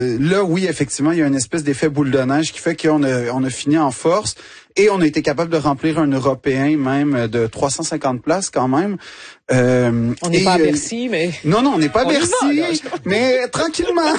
Là, oui, effectivement, il y a une espèce d'effet boule de neige qui fait qu'on a fini en force et on a été capable de remplir un européen même de 350 places quand même. On n'est pas à Bercy, mais... Non, on n'est pas à Bercy, mais tranquillement.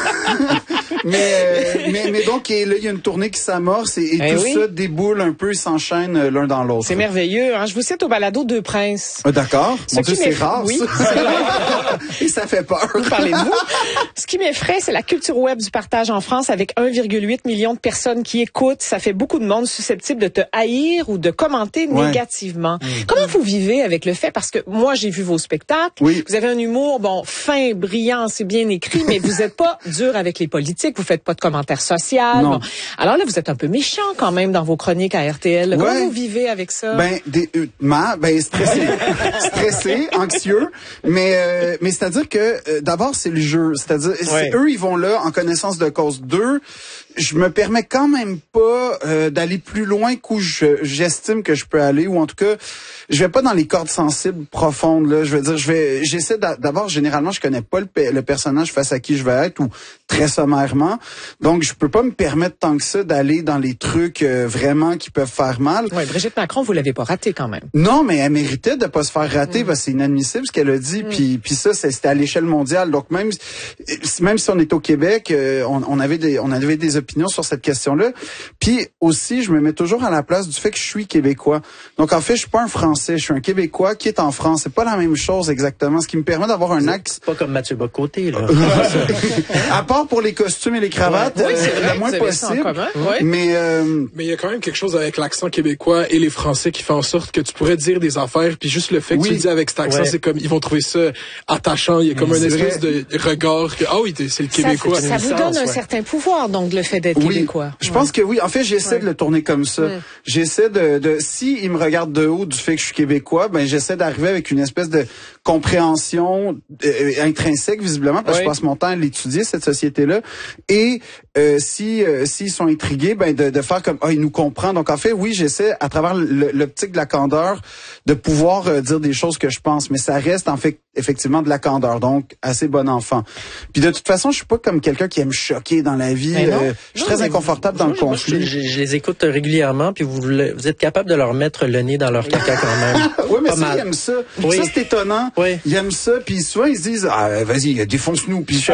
mais donc, et là, il y a une tournée qui s'amorce et tout ça déboule un peu, s'enchaîne l'un dans l'autre. C'est merveilleux. Hein? Je vous cite au balado Deux Princes. D'accord. Mon Dieu, c'est rare, oui, ça. Et ça fait peur. Vous parlez de vous. Ce qui m'effraie, c'est la culture web du partage en France avec 1,8 million de personnes qui écoutent. Ça fait beaucoup de monde susceptible de te haïr ou de commenter négativement. Comment vous vivez avec le fait? Parce que moi, j'ai vu vos spectacles. Oui. Vous avez un humour, fin, brillant, c'est bien écrit, mais vous n'êtes pas dur avec les politiques. Vous faites pas de commentaires sociaux. Bon. Alors là, vous êtes un peu méchant quand même dans vos chroniques à RTL. Comment vous vivez avec ça? Stressé, anxieux. Mais c'est-à-dire que d'abord, c'est le jeu. C'est-à-dire, eux, ils vont là en connaissance de cause. Deux, je me permets quand même pas d'aller plus loin qu'où j'estime que je peux aller, ou en tout cas, je vais pas dans les cordes sensibles profondes là. Je veux dire, j'essaie d'abord, généralement, je connais pas le personnage face à qui je vais être, ou très sommairement, donc je peux pas me permettre tant que ça d'aller dans les trucs vraiment qui peuvent faire mal. Oui, Brigitte Macron, vous l'avez pas raté quand même. Non, mais elle méritait de pas se faire rater parce que c'est inadmissible ce qu'elle a dit. Puis ça, c'était à l'échelle mondiale. Donc même si on est au Québec, on avait des opinions sur cette question-là. Puis aussi, je me mets toujours à la place du fait que je suis québécois. Donc en fait, je suis pas un Français, je suis un Québécois qui est en France. C'est pas la même chose exactement. Ce qui me permet d'avoir un axe. Pas comme Mathieu Bock-Côté, là. À part pour les costumes et les cravates, le moins possible. Mais il y a quand même quelque chose avec l'accent québécois et les Français qui fait en sorte que tu pourrais dire des affaires, puis juste le fait que tu le dis avec cet accent, c'est comme ils vont trouver ça attachant. Il y a comme un espèce de regard que c'est le Québécois. Ça vous donne un certain pouvoir, donc le fait d'être québécois. Je pense que oui. En fait, j'essaie de le tourner comme ça. J'essaie de si ils me regardent de haut du fait que je suis québécois, j'essaie d'arriver avec une espèce de compréhension intrinsèque visiblement, parce que je passe mon temps à l'étudier, cette société-là. Et s'ils sont intrigués, de faire comme il nous comprend. Donc en fait, oui, j'essaie à travers l'optique de la candeur de pouvoir dire des choses que je pense, mais ça reste en fait effectivement de la candeur, donc assez bon enfant. Puis de toute façon, je suis pas comme quelqu'un qui aime choquer dans la vie. Je suis très inconfortable dans le conflit. Je les écoute régulièrement, puis vous êtes capable de leur mettre le nez dans leur caca quand même. Oui, mais ils aiment ça. Oui. Ça, c'est étonnant. Oui. Ils aiment ça, puis souvent, ils se disent, vas-y, défonce-nous. Puis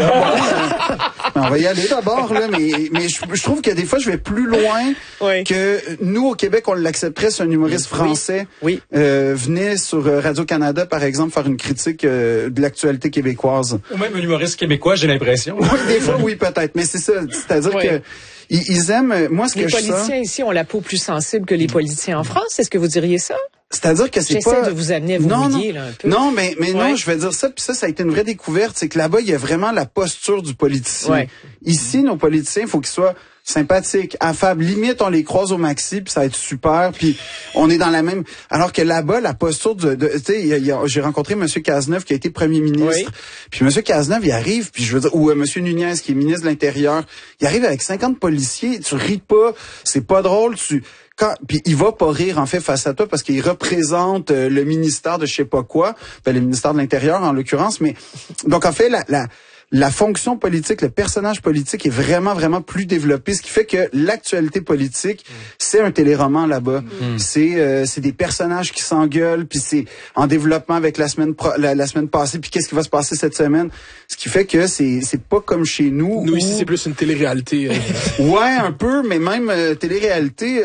on va y aller d'abord, là, mais je trouve que des fois, je vais plus loin que nous, au Québec, on l'accepterait si un humoriste français venait sur Radio-Canada, par exemple, faire une critique de l'actualité québécoise. Ou même un humoriste québécois, j'ai l'impression. Oui, des fois, oui, peut-être, mais c'est ça. C'est-à-dire que ils aiment, moi, ce que je sens... Les politiciens ici ont la peau plus sensible que les politiciens en France. Est-ce que vous diriez ça? C'est-à-dire que c'est pas... J'essaie de vous amener à vous mouiller, là, un peu. Non, mais non, je vais dire ça, puis ça a été une vraie découverte, c'est que là-bas, il y a vraiment la posture du politicien. Ici, nos politiciens, il faut qu'ils soient sympathiques, affables, limite, on les croise au maxi, puis ça va être super, puis on est dans la même... Alors que là-bas, la posture tu sais, j'ai rencontré M. Cazeneuve, qui a été premier ministre, puis M. Cazeneuve, il arrive, puis je veux dire, ou M. Nunez, qui est ministre de l'Intérieur, il arrive avec 50 policiers, tu ris pas, c'est pas drôle, puis il va pas rire en fait face à toi parce qu'il représente le ministère de je sais pas quoi, le ministère de l'Intérieur en l'occurrence, mais donc en fait la fonction politique, le personnage politique est vraiment, vraiment plus développé, ce qui fait que l'actualité politique, c'est un téléroman là-bas. C'est des personnages qui s'engueulent, puis c'est en développement avec la semaine passée, puis qu'est-ce qui va se passer cette semaine. Ce qui fait que c'est pas comme chez nous. Nous, ici, c'est plus une télé-réalité. Ouais, un peu, mais même télé-réalité...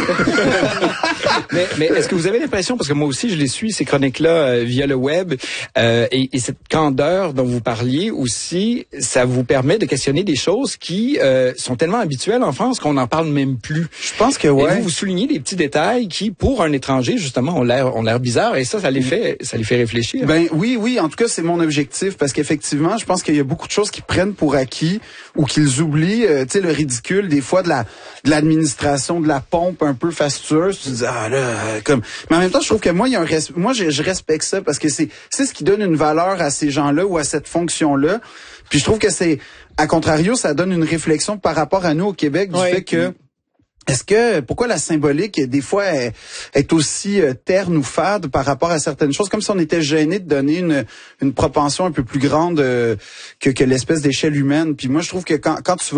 mais est-ce que vous avez l'impression, parce que moi aussi, je les suis, ces chroniques-là, via le web, et cette candeur dont vous parliez aussi, ça vous permet de questionner des choses qui sont tellement habituelles en France qu'on n'en parle même plus. Je pense que et vous soulignez des petits détails qui, pour un étranger, justement, ont l'air bizarres, et ça les fait réfléchir. Oui, en tout cas, c'est mon objectif, parce qu'effectivement, je pense qu'il y a beaucoup de choses qu'ils prennent pour acquis ou qu'ils oublient, tu sais, le ridicule, des fois, de l'administration, de la pompe un peu fastueuse. Tu dis, mais en même temps, je trouve que moi, je respecte ça, parce que c'est ce qui donne une valeur à ces gens-là ou à cette fonction-là. Puis je trouve que à contrario, ça donne une réflexion par rapport à nous au Québec du fait que pourquoi la symbolique, des fois, est aussi terne ou fade par rapport à certaines choses, comme si on était gêné de donner une propension un peu plus grande que l'espèce d'échelle humaine. Puis moi, je trouve que quand tu vas